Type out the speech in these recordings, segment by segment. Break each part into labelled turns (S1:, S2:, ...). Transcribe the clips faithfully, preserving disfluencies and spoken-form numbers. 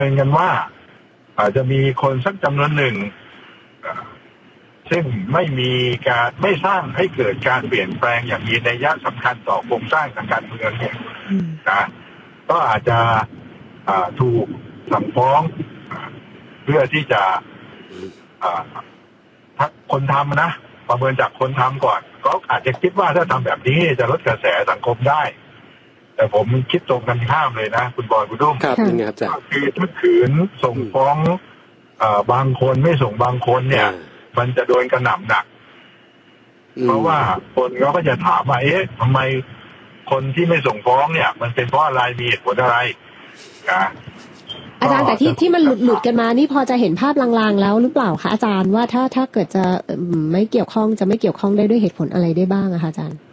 S1: เป็นกันว่าอาจจะมีคนสักจำนวนหนึ่งซึ่งไม่มีการไม่สร้างให้เกิดการเปลี่ยนแปลงอย่างมีนัยสำคัญต่อโครงสร้างทางการเมืองเนี่ยนะก็อาจจะถูกสั่งฟ้องเพื่อที่จะถ้าคนทำนะประเมินจากคนทำก่อนก็อาจจะคิดว่าถ้าทำแบบนี้จะลดกระแสสังคมได้แต่ผมคิดตรงกันข้ามเลยนะคุณบอยคุณดุ้ม
S2: ครับยังไงครับจ๊ะ
S1: ก็คือถ้าขืนส่งฟ้องบางคนไม่ส่งบางคนเนี่ยมันจะโดนกระหน่ำหนักเพราะว่าคนเขาก็จะถามว่าเอ๊ะทำไมคนที่ไม่ส่งฟ้องเนี่ยมันเป็นเพราะอะไรมีเหตุผลอะไรนะ
S3: อาจารย์แต่ที่ที่มันหลุดหลุดกันมานี่พอจะเห็นภาพลางๆแล้วหรือเปล่าคะอาจารย์ว่าถ้าถ้าเกิดจะไม่เกี่ยวข้องจะไม่เกี่ยวข้องได้ด้วยเหตุผลอะไรได้บ้างอะคะอาจารย์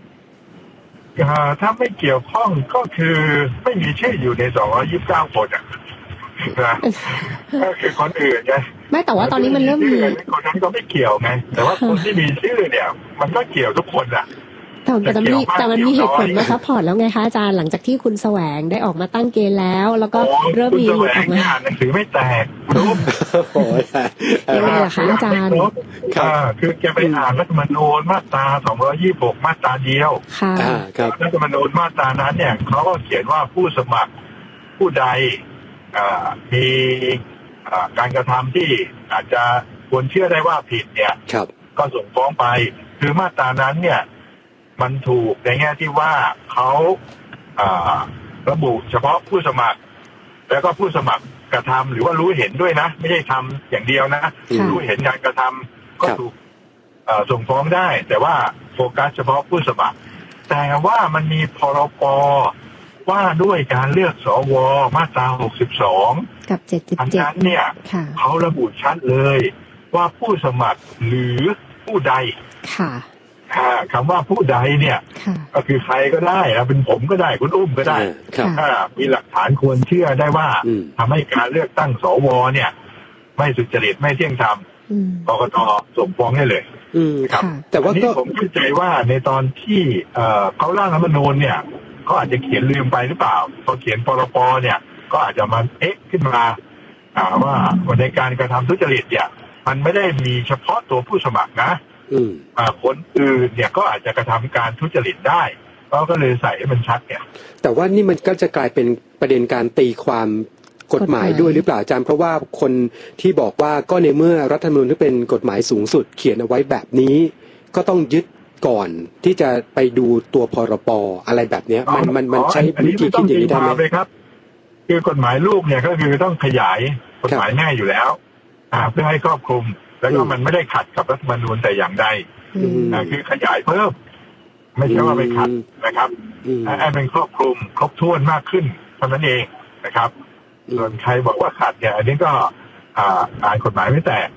S1: ถ้าไม่เกี่ยวข้องก็คือไม่มีชื่ออยู่ในสองร้อยยี่สิบเก้าคนอ่ะนะก็คือคนอื่นไง
S3: ไม่แต่ว่าตอนนี้มันเริ่มมี
S1: คนนั้นก็ไม่เกี่ยวไงแต่ว่าคนที่มีชื่อเนี่ยมันก็เกี่ยวทุกคนอ่ะ
S3: แต่แต่มีแต่มันมีเหตุผลมาซัพพอร์ตแล้วไงคะอาจารย์หลังจากที่คุณแสวงได้ออกมาตั้งเกณฑ์แล้วแล้วก็เริ่มมี
S1: หลุดออกมาอ่านหนังสือไม่แตกรู้
S2: โอ้ย
S3: ยังไงล่ะคะอาจารย์
S1: คือแกไปอ่านรัฐธรรมนูญมาตราสองร้อยยี่สิบหกมาตราเดียว
S3: ค่ะ
S1: รัฐธรรมนูญมาตรานั้นเนี่ยเขาก็เขียนว่าผู้สมัครผู้ใดมีการกระทำที่อาจจะควรเชื่อได้ว่าผิดเนี่ยก็ส่งฟ้องไปคือมาตรานั้นเนี่ยมันถูกในแง่ที่ว่าเขาระบุเฉพาะผู้สมัครแล้วก็ผู้สมัครกระทำหรือว่ารู้เห็นด้วยนะไม่ใช่ทำอย่างเดียวนะรู้เห็นการกระทำก็ถูกส่งฟ้องได้แต่ว่าโฟกัสเฉพาะผู้สมัครแต่ว่ามันมีพรบว่าด้วยการเลือกสวมาตราหกสิบสอง
S3: กับเจ็ดสิบเจ็ด
S1: อันนั้นเนี่ยเขาระบุชัดเลยว่าผู้สมัครหรือผู้ใด
S3: ค่ะ
S1: คำว่าผู้ใดเนี่ยก็คือใครก็ได้นะเป็นผมก็ได้คุณอุ้มก็ได้ถ้ามีหลักฐานควรเชื่อได้ว่าทำให้การเลือกตั้งสวเนี่ยไม่สุจริตไม่เที่ยงธรรมกกต.ส่งฟ้องให้เลยครับแต่ว่าก็ผมเข้าใจว่าในตอนที่เขาร่างรัฐธรรมนูญเนี่ยเขาอาจจะเขียนลืมไปหรือเปล่าพอเขียนพรบเนี่ยก็อาจจะมาเอ๊ะขึ้นมาว่าในการกระทำทุจริตเนี่ยมันไม่ได้มีเฉพาะตัวผู้สมัครนะคนอื่นเนี่ยก็อาจจะกระทำการทุจริตได้เขาก็เลยใส่ให้มันชัดเนี่ย
S2: แต่ว่านี่มันก็จะกลายเป็นประเด็นการตีความกฎหมายด้วยหรือเปล่าอาจารย์เพราะว่าคนที่บอกว่าก็ในเมื่อรัฐธรรมนูญที่เป็นกฎหมายสูงสุดเขียนเอาไว้แบบนี้ก็ต้องยึดก่อนที่จะไปดูตัวพรบอะไรแบบนี้มันมันมันใช้วิธีคิดอย่างนี้ได้ไหม
S1: ครับคือกฎหมายลูกเนี่ยก็คือต้องขยายกฎหมายแม่อยู่แล้วเพื่อให้ครอบคลุมแล้วก็มันไม่ได้ขัดกับรัฐธรรมนูญแต่อย่างใดคือขยายเพิ่มไม่ใช่ว่าไปขัดนะครับให้เป็นครอบคลุมครบถ้วนมากขึ้นเท่านั้นเองนะครับส่วนใครบอกว่าขัดเนี่ยอันนี้ก็อ่านกฎหมายไม่แตก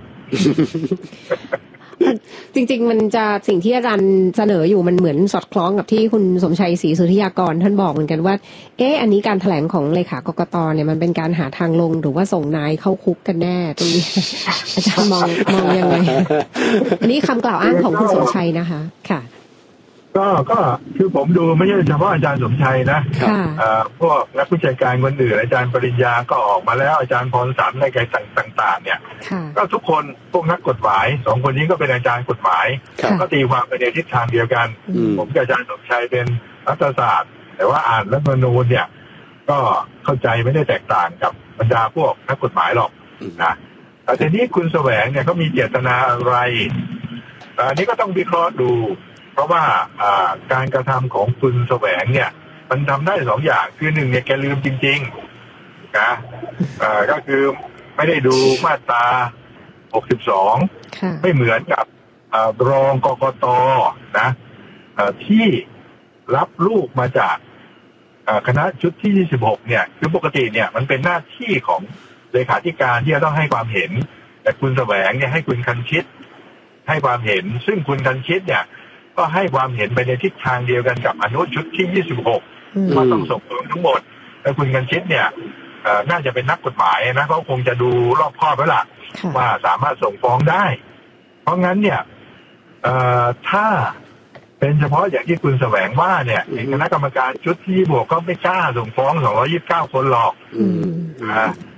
S3: จริงๆมันจะสิ่งที่อาจารย์เสนออยู่มันเหมือนสอดคล้องกับที่คุณสมชัยศรีสุทธิยากรท่านบอกเหมือนกันว่าเอ๊ะอันนี้การแถลงของเลขากกต.เนี่ยมันเป็นการหาทางลงหรือว่าส่งนายเข้าคุกกันแน่ตรงนี้อาจารย์มองมองยังไงอันนี้คำกล่าวอ้างของคุณสมชัยนะคะค่ะ
S1: ก็ก็คือผมดูไม่ใช่เฉพาะอาจารย์สมชัยนะพวกนักวิชาการคนอื่นอาจารย์ปริญญาก็ออกมาแล้วอาจารย์พรสารในไกลต่างๆเนี่ยก็ทุกคนพวกนักกฎหมายสองคนนี้ก็เป็นอาจารย์กฎหมายก็ตีความไปในทิศทางเดียวกันผมกับอาจารย์สมชัยเป็นรัฐศาสตร์แต่ว่าอ่านรัฐธรรมนูญเนี่ยก็เข้าใจไม่ได้แตกต่างกับบรรดาพวกนักกฎหมายหรอกนะแต่ทีนี้คุณแสวงเนี่ยเขามีเจตนาอะไรอันนี้ก็ต้องวิเคราะห์ดูเพราะว่าการกระทำของคุณแสวงเนี่ยมันทำได้สองอย่างคือหนึ่งเนี่ยแกลืมจริงๆนะก็คือไม่ได้ดูมาตราหกสิบสองไม่เหมือนกับรองกกต.นะที่รับลูกมาจากคณะชุดที่ยี่สิบหกเนี่ยคือปกติเนี่ยมันเป็นหน้าที่ของเลขาธิการที่จะต้องให้ความเห็นแต่คุณแสวงเนี่ยให้คุณคันชิตให้ความเห็นซึ่งคุณคันชิตเนี่ยก็ให้ความเห็นไปในทิศทางเดียวกันกับอนุชุดที่ยี่สิบหกว่าต้องส่งฟ้องทั้งหมดแล้วคุณคันชิตเนี่ยน่าจะเป็นนักกฎหมายนะเขาคงจะดูรอบคอบแล้วล่ะว่าสามารถส่งฟ้องได้เพราะงั้นเนี่ยถ้าเป็นเฉพาะอย่างที่คุณแสวงว่าเนี่ยคณะกรรมการชุดที่บวกก็ไม่กล้าส่งฟ้องสองร้อยยี่สิบเก้าคนหรอกนะ